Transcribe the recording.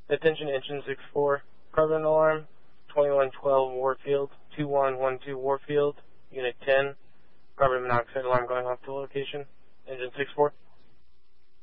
Attention engine 6-4, carbon alarm, 2112 Warfield, 2112 Warfield, Unit 10, carbon monoxide alarm going off to location, engine 6-4.